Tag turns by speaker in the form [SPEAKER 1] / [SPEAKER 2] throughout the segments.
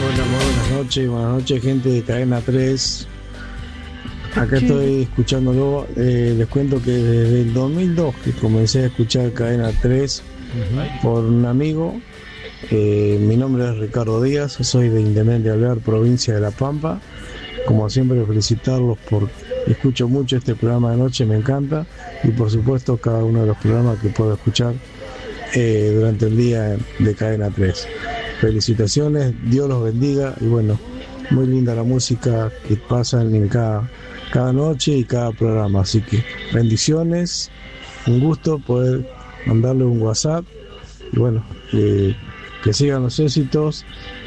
[SPEAKER 1] Buenas noches, gente de Cadena 3. Acá estoy escuchándolo. Les cuento que desde el 2002 que comencé a escuchar Cadena 3 por un amigo. Mi nombre es Ricardo Díaz, soy de Intendente Alvear, provincia de La Pampa. Como siempre, felicitarlos por escucho mucho este programa de noche, me encanta, y por supuesto cada uno de los programas que puedo escuchar durante el día de Cadena 3. Felicitaciones, Dios los bendiga, y bueno, muy linda la música que pasan en cada noche y cada programa, así que bendiciones, un gusto poder mandarle un WhatsApp, y bueno, que sigan los éxitos.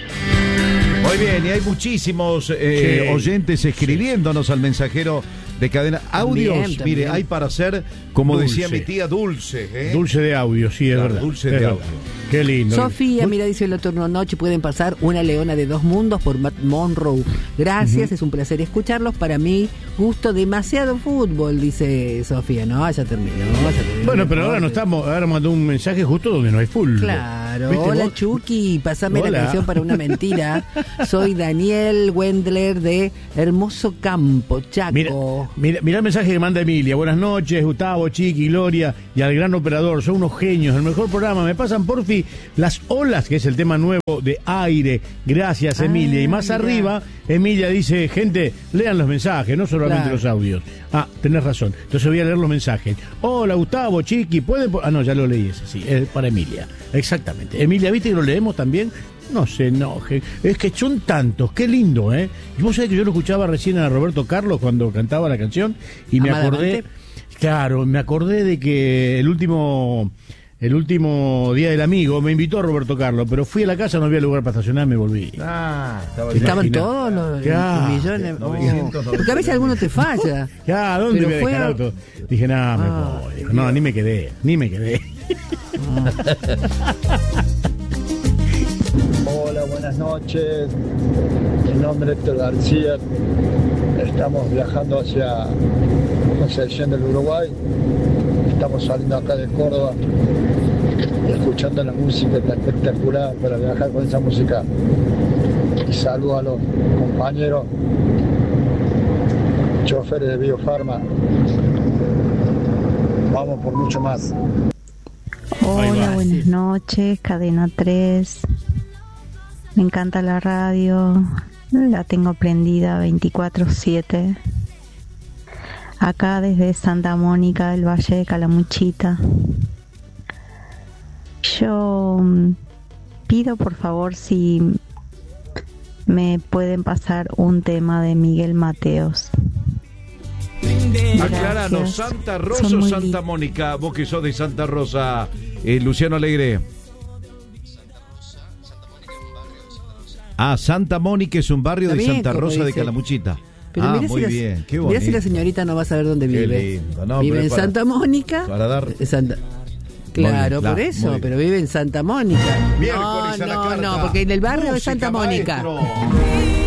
[SPEAKER 2] Muy bien, y hay muchísimos oyentes escribiéndonos al mensajero de Cadena. Audios, también. Mire, hay para hacer, como decía mi tía, dulce.
[SPEAKER 3] Dulce de audio, sí, es verdad.
[SPEAKER 2] Dulce de audio.
[SPEAKER 3] Qué lindo.
[SPEAKER 4] Sofía, mira, dice el turno noche, pueden pasar Una leona de dos mundos por Matt Monroe. Gracias, es un placer escucharlos. Para mí, gusto demasiado fútbol, dice Sofía. No, ya terminó.
[SPEAKER 3] Bueno, pero ahora no estamos, ahora mandó un mensaje justo donde no hay fútbol.
[SPEAKER 4] Claro. Hola, vos? Chucky, pasame la canción para una mentira. Soy Daniel Wendler de Hermoso Campo, Chaco.
[SPEAKER 3] Mira el mensaje que manda Emilia. Buenas noches, Gustavo, Chiqui, Gloria y al gran operador. Son unos genios, el mejor programa. Me pasan porfi Las Olas, que es el tema nuevo de Aire. Gracias, Emilia. Y más arriba, Emilia dice, gente, lean los mensajes, no solamente los audios. Ah, tenés razón. Entonces voy a leer los mensajes. Hola, Gustavo, Chiqui, ¿pueden...? No, ya lo leí ese, sí, es para Emilia. Exactamente. Emilia, ¿viste que lo leemos también? No se enoje. Es que son tantos, qué lindo, ¿eh? Y vos sabés que yo lo escuchaba recién a Roberto Carlos cuando cantaba la canción y me acordé... Claro, me acordé de que el último día del amigo me invitó a Roberto Carlos, pero fui a la casa, no había lugar para estacionar, me volví.
[SPEAKER 4] Estaban todos los millones. Porque a veces alguno te falla.
[SPEAKER 3] Ya, ¿dónde me dejar auto? Dije, me voy. No, ni me quedé.
[SPEAKER 5] Hola, buenas noches. Mi nombre es Héctor García. Estamos viajando hacia Concepción del Uruguay. Estamos saliendo acá de Córdoba y escuchando la música tan espectacular para viajar con esa música. Y saludo a los compañeros choferes de Biofarma. Vamos por mucho más.
[SPEAKER 6] Hola, buenas noches, Cadena 3. Me encanta la radio, la tengo prendida 24/7. Acá desde Santa Mónica del Valle de Calamuchita. Yo pido por favor si me pueden pasar un tema de Miguel Mateos.
[SPEAKER 2] Acláranos, ¿Santa Rosa o Santa Mónica? Vos que sos de Santa Rosa, Luciano Alegre. Santa Mónica es un barrio de Santa Rosa de Calamuchita.
[SPEAKER 4] Pero
[SPEAKER 2] muy bien, qué bonito.
[SPEAKER 4] Mirá si la señorita no va a saber dónde vive.
[SPEAKER 2] Qué lindo. No,
[SPEAKER 4] vive en Santa Mónica.
[SPEAKER 2] Para dar...
[SPEAKER 4] Claro, por eso, pero vive en Santa Mónica.
[SPEAKER 2] Miércoles a la carta.
[SPEAKER 4] No, porque en el barrio de Santa Mónica.
[SPEAKER 2] Maestro.